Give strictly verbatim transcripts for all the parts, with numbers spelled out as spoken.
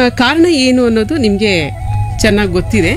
ಕಾರಣ ಏನು ಅನ್ನೋದು ನಿಮ್ಗೆ ಚೆನ್ನಾಗಿ ಗೊತ್ತಿದೆ.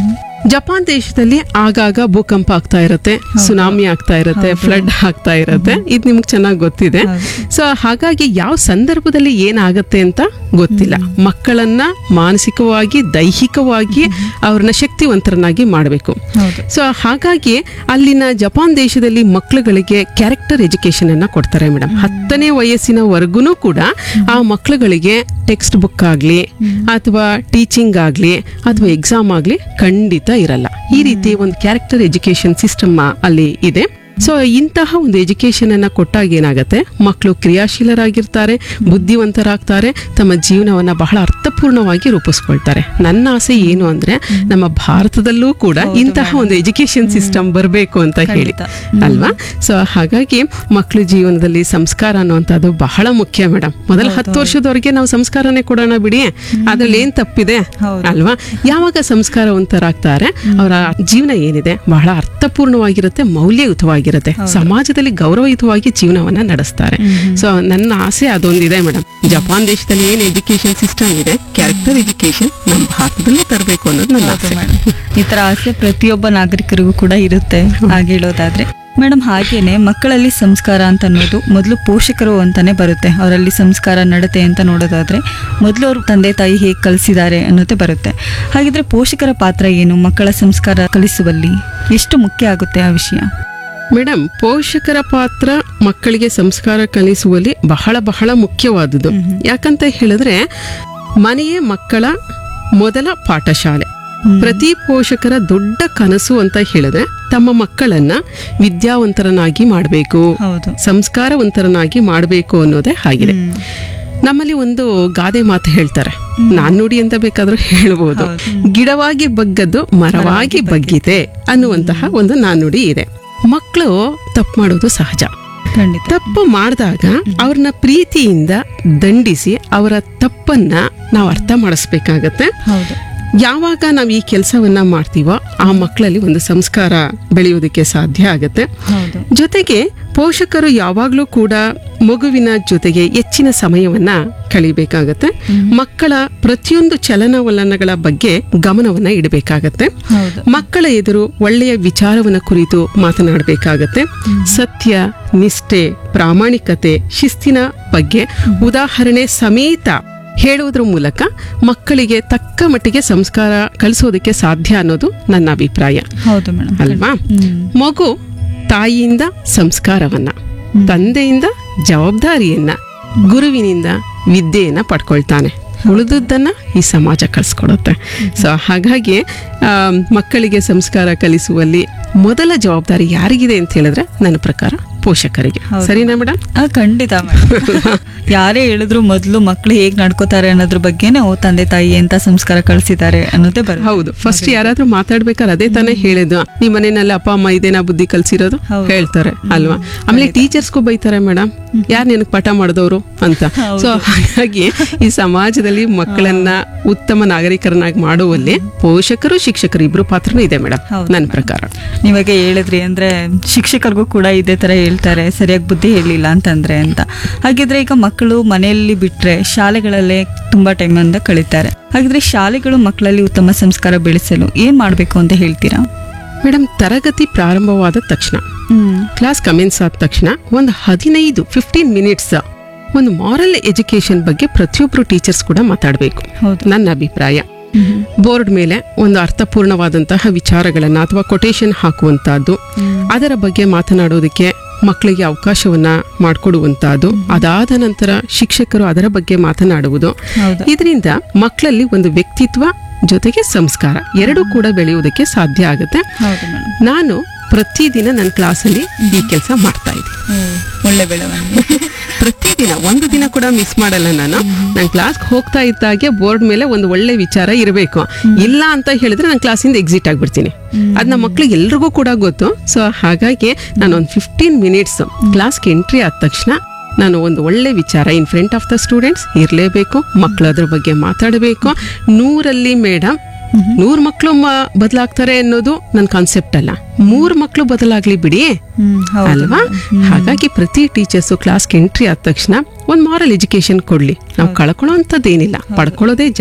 ಜಪಾನ್ ದೇಶದಲ್ಲಿ ಆಗಾಗ ಭೂಕಂಪ ಆಗ್ತಾ ಇರುತ್ತೆ, ಸುನಾಮಿ ಆಗ್ತಾ ಇರುತ್ತೆ, ಫ್ಲಡ್ ಆಗ್ತಾ ಇರುತ್ತೆ. ಇದು ನಿಮ್ಗೆ ಚೆನ್ನಾಗಿ ಗೊತ್ತಿದೆ. ಸೊ ಹಾಗಾಗಿ ಯಾವ ಸಂದರ್ಭದಲ್ಲಿ ಏನಾಗತ್ತೆ ಅಂತ ಗೊತ್ತಿಲ್ಲ. ಮಕ್ಕಳನ್ನ ಮಾನಸಿಕವಾಗಿ ದೈಹಿಕವಾಗಿ ಅವ್ರನ್ನ ಶಕ್ತಿವಂತರನ್ನಾಗಿ ಮಾಡಬೇಕು. ಸೊ ಹಾಗಾಗಿ ಅಲ್ಲಿನ ಜಪಾನ್ ದೇಶದಲ್ಲಿ ಮಕ್ಕಳುಗಳಿಗೆ ಕ್ಯಾರೆಕ್ಟರ್ ಎಜುಕೇಶನ್ ಅನ್ನ ಕೊಡ್ತಾರೆ ಮೇಡಮ್. ಹತ್ತನೇ ವಯಸ್ಸಿನವರೆಗೂ ಕೂಡ ಆ ಮಕ್ಕಳುಗಳಿಗೆ ಟೆಕ್ಸ್ಟ್ ಬುಕ್ ಆಗ್ಲಿ ಅಥವಾ ಟೀಚಿಂಗ್ ಆಗ್ಲಿ ಅಥವಾ ಎಕ್ಸಾಮ್ ಆಗ್ಲಿ ಖಂಡಿತ ಇರಲ್ಲ. ಈ ರೀತಿ ಒಂದು ಕ್ಯಾರೆಕ್ಟರ್ ಎಜುಕೇಶನ್ ಸಿಸ್ಟಮ್ ಅಲ್ಲಿ ಇದೆ. ಸೊ ಇಂತಹ ಒಂದು ಎಜುಕೇಶನ್ ಅನ್ನ ಕೊಟ್ಟಾಗ ಏನಾಗತ್ತೆ, ಮಕ್ಕಳು ಕ್ರಿಯಾಶೀಲರಾಗಿರ್ತಾರೆ, ಬುದ್ಧಿವಂತರಾಗ್ತಾರೆ, ತಮ್ಮ ಜೀವನವನ್ನ ಬಹಳ ಅರ್ಥಪೂರ್ಣವಾಗಿ ರೂಪಿಸ್ಕೊಳ್ತಾರೆ. ನನ್ನ ಆಸೆ ಏನು ಅಂದ್ರೆ ನಮ್ಮ ಭಾರತದಲ್ಲೂ ಕೂಡ ಇಂತಹ ಒಂದು ಎಜುಕೇಶನ್ ಸಿಸ್ಟಮ್ ಬರಬೇಕು ಅಂತ ಹೇಳಿ ಅಲ್ವಾ. ಸೊ ಹಾಗಾಗಿ ಮಕ್ಕಳ ಜೀವನದಲ್ಲಿ ಸಂಸ್ಕಾರ ಅನ್ನುವಂಥದ್ದು ಬಹಳ ಮುಖ್ಯ ಮೇಡಮ್. ಮೊದಲ ಹತ್ತು ವರ್ಷದವರೆಗೆ ನಾವು ಸಂಸ್ಕಾರನೇ ಕೊಡೋಣ ಬಿಡಿ, ಅದ್ರಲ್ಲಿ ಏನ್ ತಪ್ಪಿದೆ ಅಲ್ವಾ. ಯಾವಾಗ ಸಂಸ್ಕಾರವಂತರಾಗ್ತಾರೆ ಅವರ ಜೀವನ ಏನಿದೆ ಬಹಳ ಅರ್ಥಪೂರ್ಣವಾಗಿರುತ್ತೆ, ಮೌಲ್ಯಯುತವಾಗಿ ಸಮಾಜದಲ್ಲಿ ಗೌರವಯುತವಾಗಿ ಜೀವನವನ್ನ ನಡೆಸ್ತಾರೆ. ಸೊ ನನ್ನ ಆಸೆ ಅದೊಂದಿದೆ ಮೇಡಮ್. ಜಪಾನ್ ದೇಶದಲ್ಲಿ ಏನ್ ಎಜುಕೇಶನ್ ಸಿಸ್ಟಮ್ ಇದೆ, ಕ್ಯಾರೆಕ್ಟರ್ ಎಜುಕೇಶನ್ ನಮ್ಮ ಭಾರತದಲ್ಲೂ ತರಬೇಕು ಅನ್ನೋದು ನನ್ನ ಆಸೆ. ಈ ತರ ಆಸೆ ಪ್ರತಿಯೊಬ್ಬ ನಾಗರಿಕರಿಗೂ ಕೂಡ ಇರುತ್ತೆ ಹಾಗೆ ಹೇಳೋದಾದ್ರೆ. ಮೇಡಮ್, ಹಾಗೇನೆ ಮಕ್ಕಳಲ್ಲಿ ಸಂಸ್ಕಾರ ಅಂತ ಅನ್ನೋದು ಮೊದಲು ಪೋಷಕರು ಅಂತಾನೆ ಬರುತ್ತೆ. ಅವರಲ್ಲಿ ಸಂಸ್ಕಾರ ನಡತೆ ಅಂತ ನೋಡೋದಾದ್ರೆ ಮೊದಲು ಅವರು ತಂದೆ ತಾಯಿ ಹೇಗೆ ಕಲಿಸಿದ್ದಾರೆ ಅನ್ನೋದೇ ಬರುತ್ತೆ. ಹಾಗಿದ್ರೆ ಪೋಷಕರ ಪಾತ್ರ ಏನು ಮಕ್ಕಳ ಸಂಸ್ಕಾರ ಕಲಿಸುವಲ್ಲಿ, ಎಷ್ಟು ಮುಖ್ಯ ಆಗುತ್ತೆ ಆ ವಿಷಯ? ಮೇಡಮ್, ಪೋಷಕರ ಪಾತ್ರ ಮಕ್ಕಳಿಗೆ ಸಂಸ್ಕಾರ ಕಲಿಸುವಲ್ಲಿ ಬಹಳ ಬಹಳ ಮುಖ್ಯವಾದುದು. ಯಾಕಂತ ಹೇಳಿದ್ರೆ ಮನೆಯೇ ಮಕ್ಕಳ ಮೊದಲ ಪಾಠಶಾಲೆ. ಪ್ರತಿ ಪೋಷಕರ ದೊಡ್ಡ ಕನಸು ಅಂತ ಹೇಳಿದ್ರೆ ತಮ್ಮ ಮಕ್ಕಳನ್ನ ವಿದ್ಯಾವಂತರನ್ನಾಗಿ ಮಾಡಬೇಕು, ಸಂಸ್ಕಾರವಂತರನ್ನಾಗಿ ಮಾಡಬೇಕು ಅನ್ನೋದೇ ಆಗಿದೆ. ನಮ್ಮಲ್ಲಿ ಒಂದು ಗಾದೆ ಮಾತು ಹೇಳ್ತಾರೆ, ನಾನ್ ನುಡಿ ಅಂತ ಬೇಕಾದ್ರೂ ಹೇಳ್ಬೋದು, ಗಿಡವಾಗಿ ಬಗ್ಗದ್ದು ಮರವಾಗಿ ಬಗ್ಗಿದೆ ಅನ್ನುವಂತಹ ಒಂದು ನಾನುಡಿ ಇದೆ. ಮಕ್ಕಳು ತಪ್ಪು ಮಾಡೋದು ಸಹಜ. ತಪ್ಪು ಮಾಡಿದಾಗ ಅವ್ರನ್ನ ಪ್ರೀತಿಯಿಂದ ದಂಡಿಸಿ ಅವರ ತಪ್ಪನ್ನ ನಾವು ಅರ್ಥ ಮಾಡಿಸ್ಬೇಕಾಗತ್ತೆ. ಯಾವಾಗ ನಾವು ಈ ಕೆಲಸವನ್ನ ಮಾಡ್ತೀವೋ ಆ ಮಕ್ಕಳಲ್ಲಿ ಒಂದು ಸಂಸ್ಕಾರ ಬೆಳೆಯೋದಕ್ಕೆ ಸಾಧ್ಯ ಆಗತ್ತೆ. ಜೊತೆಗೆ ಪೋಷಕರು ಯಾವಾಗ್ಲೂ ಕೂಡ ಮಗುವಿನ ಜೊತೆಗೆ ಹೆಚ್ಚಿನ ಸಮಯವನ್ನ ಕಳಿಬೇಕಾಗತ್ತೆ. ಮಕ್ಕಳ ಪ್ರತಿಯೊಂದು ಚಲನವಲನಗಳ ಬಗ್ಗೆ ಗಮನವನ್ನ ಇಡಬೇಕಾಗತ್ತೆ. ಮಕ್ಕಳ ಎದುರು ಒಳ್ಳೆಯ ವಿಚಾರವನ್ನ ಕುರಿತು ಮಾತನಾಡಬೇಕಾಗತ್ತೆ. ಸತ್ಯ, ನಿಷ್ಠೆ, ಪ್ರಾಮಾಣಿಕತೆ, ಶಿಸ್ತಿನ ಬಗ್ಗೆ ಉದಾಹರಣೆ ಸಮೇತ ಹೇಳುವುದ್ರ ಮೂಲಕ ಮಕ್ಕಳಿಗೆ ತಕ್ಕ ಮಟ್ಟಿಗೆ ಸಂಸ್ಕಾರ ಕಲಿಸೋದಕ್ಕೆ ಸಾಧ್ಯ ಅನ್ನೋದು ನನ್ನ ಅಭಿಪ್ರಾಯ. ಅಲ್ವಾ? ಮಗು ತಾಯಿಯಿಂದ ಸಂಸ್ಕಾರವನ್ನ, ತಂದೆಯಿಂದ ಜವಾಬ್ದಾರಿಯನ್ನ, ಗುರುವಿನಿಂದ ವಿದ್ಯೆಯನ್ನ ಪಡ್ಕೊಳ್ತಾನೆ. ಉಳಿದದ್ದನ್ನ ಈ ಸಮಾಜ ಕಲಿಸ್ಕೊಡುತ್ತೆ. ಸೊ ಹಾಗಾಗಿ ಮಕ್ಕಳಿಗೆ ಸಂಸ್ಕಾರ ಕಲಿಸುವಲ್ಲಿ ಮೊದಲ ಜವಾಬ್ದಾರಿ ಯಾರಿಗಿದೆ ಅಂತ ಹೇಳಿದ್ರೆ ನನ್ನ ಪ್ರಕಾರ ಪೋಷಕರಿಗೆ. ಸರಿನಾ ಮೇಡಮ್? ಖಂಡಿತ. ಯಾರೇ ಹೇಳಿದ್ರು ಮೊದಲು ಮಕ್ಕಳು ಹೇಗ್ ನಡ್ಕೋತಾರೆ ಅನ್ನೋದ್ರ ಬಗ್ಗೆನೇ ತಂದೆ ತಾಯಿ ಎಂತ ಸಂಸ್ಕಾರ ಕಳಿಸಿದ್ದಾರೆ ಅನ್ನೋದೇ ಬರ. ಹೌದು, ಫಸ್ಟ್ ಯಾರಾದ್ರೂ ಮಾತಾಡ್ಬೇಕಾದ್ರೆ ಅದೇ ತಾನೇ ಹೇಳಿದ್ದು. ನಿಮ್ ಮನೆಯಲ್ಲಿ ಅಪ್ಪ ಅಮ್ಮ ಇದೇನಾ ಬುದ್ಧಿ ಕಲ್ಸಿರೋದು ಹೇಳ್ತಾರೆ ಅಲ್ವಾ. ಆಮೇಲೆ ಟೀಚರ್ಸ್ಗೂ ಬೈತಾರೆ, ಮೇಡಮ್ ಯಾರು ನಿನಗೆ ಪಾಠ ಮಾಡಿದವರು ಅಂತ. ಸೊ ಹಾಗಾಗಿ ಈ ಸಮಾಜದಲ್ಲಿ ಮಕ್ಕಳನ್ನ ಉತ್ತಮ ನಾಗರಿಕರನ್ನಾಗಿ ಮಾಡುವಲ್ಲಿ ಪೋಷಕರು ಶಿಕ್ಷಕರು ಇಬ್ರು ಪಾತ್ರನೂ ಇದೆ ಮೇಡಮ್ ನನ್ನ ಪ್ರಕಾರ. ನೀವಾಗ ಹೇಳಿದ್ರಿ ಅಂದ್ರೆ ಶಿಕ್ಷಕರಿಗೂ ಕೂಡ ಇದೇ ತರ ಹೇಳ್ತಾರೆ, ಸರಿಯಾಗಿ ಬುದ್ಧಿ ಹೇಳಿಲ್ಲ ಅಂತಂದ್ರೆ ಅಂತ. ಹಾಗಿದ್ರೆ ಈಗ ಮಕ್ಕಳು ಮನೆಯಲ್ಲಿ ಬಿಟ್ರೆ ಶಾಲೆಗಳಲ್ಲೇ ತುಂಬಾ ಟೈಮ್ ಅಂತ ಕಳೀತಾರೆ. ಹಾಗಿದ್ರೆ ಶಾಲೆಗಳು ಮಕ್ಕಳಲ್ಲಿ ಉತ್ತಮ ಸಂಸ್ಕಾರ ಬೆಳೆಸಲು ಏನ್ ಮಾಡ್ಬೇಕು ಅಂತ ಹೇಳ್ತೀರಾ ಮೇಡಮ್? ತರಗತಿ ಪ್ರಾರಂಭವಾದ ತಕ್ಷಣ, ಕ್ಲಾಸ್ ಕಮೆನ್ಸ್ ಆದ ತಕ್ಷಣ ಒಂದು ಹದಿನೈದು ಫಿಫ್ಟೀನ್ ಮಿನಿಟ್ಸ್ ಒಂದು ಮಾರಲ್ ಎಜುಕೇಶನ್ ಬಗ್ಗೆ ಪ್ರತಿಯೊಬ್ರು ಟೀಚರ್ಸ್ ಕೂಡ ಮಾತಾಡಬೇಕು ನನ್ನ ಅಭಿಪ್ರಾಯ. ಬೋರ್ಡ್ ಮೇಲೆ ಒಂದು ಅರ್ಥಪೂರ್ಣವಾದಂತಹ ವಿಚಾರಗಳನ್ನ ಅಥವಾ ಕೊಟೇಶನ್ ಹಾಕುವಂತಹದ್ದು, ಅದರ ಬಗ್ಗೆ ಮಾತನಾಡೋದಕ್ಕೆ ಮಕ್ಕಳಿಗೆ ಅವಕಾಶವನ್ನ ಮಾಡಿಕೊಡುವಂತಹದ್ದು. ಅದಾದ ನಂತರ ಶಿಕ್ಷಕರು ಅದರ ಬಗ್ಗೆ ಮಾತನಾಡುವುದು. ಇದರಿಂದ ಮಕ್ಕಳಲ್ಲಿ ಒಂದು ವ್ಯಕ್ತಿತ್ವ ಜೊತೆಗೆ ಸಂಸ್ಕಾರ ಎರಡೂ ಕೂಡ ಬೆಳೆಯುವುದಕ್ಕೆ ಸಾಧ್ಯ ಆಗುತ್ತೆ. ನಾನು ಪ್ರತಿದಿನ ನನ್ನ ಕ್ಲಾಸಲ್ಲಿ ಈ ಕೆಲಸ ಮಾಡ್ತಾ ಇದ್ದೀನಿ. ಒಳ್ಳೆ ಬೆಳವಣಿಗೆ. ಪ್ರತಿದಿನ ಒಂದು ದಿನ ಕೂಡ ಮಿಸ್ ಮಾಡಲ್ಲ. ನಾನು ನನ್ನ ಕ್ಲಾಸ್ಗೆ ಹೋಗ್ತಾ ಇದ್ದಾಗೆ ಬೋರ್ಡ್ ಮೇಲೆ ಒಂದು ಒಳ್ಳೆ ವಿಚಾರ ಇರಬೇಕು. ಇಲ್ಲ ಅಂತ ಹೇಳಿದ್ರೆ ನಾನು ಕ್ಲಾಸಿಂದ ಎಕ್ಸಿಟ್ ಆಗ್ಬಿಡ್ತೀನಿ. ಅದ್ ನಮ್ಮ ಮಕ್ಳಿಗೆ ಎಲ್ರಿಗೂ ಕೂಡ ಗೊತ್ತು. ಸೊ ಹಾಗಾಗಿ ನಾನು ಒಂದು ಫಿಫ್ಟೀನ್ ಮಿನಿಟ್ಸ್ ಕ್ಲಾಸ್ಗೆ ಎಂಟ್ರಿ ಆದ ತಕ್ಷಣ ನಾನು ಒಂದು ಒಳ್ಳೆ ವಿಚಾರ in front of the students ಇರಲೇಬೇಕು. ಮಕ್ಕಳು ಅದ್ರ ಬಗ್ಗೆ ಮಾತಾಡಬೇಕು. ನೂರಲ್ಲಿ ಮೇಡಮ್ ನೂರ್ ಮಕ್ಳು ಬದಲಾಗ್ತಾರೆ ಅನ್ನೋದು ನನ್ನ ಕಾನ್ಸೆಪ್ಟ್ ಅಲ್ಲ. ಮೂರ್ ಮಕ್ಳು ಬದಲಾಗ್ಲಿ ಬಿಡಿ ಅಲ್ವಾ. ಹಾಗಾಗಿ ಪ್ರತಿ ಟೀಚರ್ಸು ಕ್ಲಾಸ್ಗೆ ಎಂಟ್ರಿ ಆದ ತಕ್ಷಣ ಒಂದ್ ಮಾರಲ್ ಎಜುಕೇಶನ್ ಕೊಡ್ಲಿ. ನಾವು ಕಳ್ಕೊಳ್ಳೋ ಅಂತದ್ದೇನಿಲ್ಲ, ಪಡ್ಕೊಳ್ಳೋದೇ